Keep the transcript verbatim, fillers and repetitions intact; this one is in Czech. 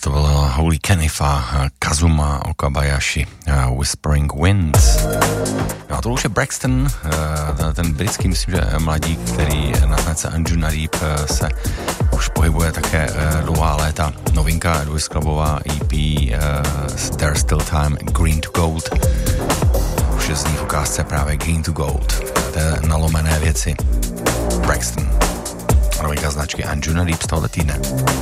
to bylo Holy Kenifa, Kazuma Okabayashi, Whispering Winds. No a to už je Braxton, ten britský, myslím, že mladík, který na tanece Anjuna Deep se už pohybuje také dlouhá léta. Novinka Edwis Clubová E P There's Still Time, Green to Gold. Už je z ní v ukázce právě Green to Gold. To je nalomené věci. Braxton. Novinka značky Anjuna Deep z tohoto týdne.